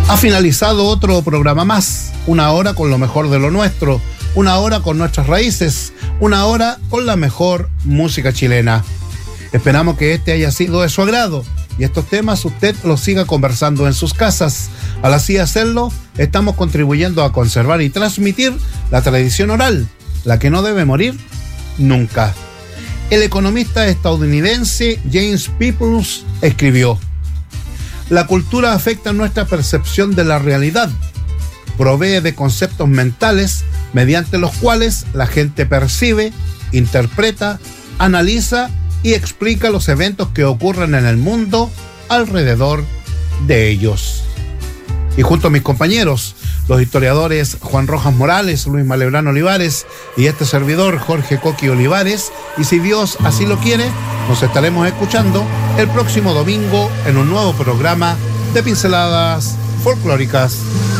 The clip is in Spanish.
Ha finalizado otro programa más, una hora con lo mejor de lo nuestro, una hora con nuestras raíces, una hora con la mejor música chilena. Esperamos que este haya sido de su agrado y estos temas usted los siga conversando en sus casas. Al así hacerlo, estamos contribuyendo a conservar y transmitir la tradición oral, la que no debe morir nunca. El economista estadounidense James Peoples escribió: la cultura afecta nuestra percepción de la realidad, provee de conceptos mentales mediante los cuales la gente percibe, interpreta, analiza y explica los eventos que ocurren en el mundo alrededor de ellos. Y junto a mis compañeros, los historiadores Juan Rojas Morales, Luis Malebrán Olivares y este servidor Jorge Coqui Olivares, y si Dios así lo quiere, nos estaremos escuchando el próximo domingo en un nuevo programa de Pinceladas Folclóricas.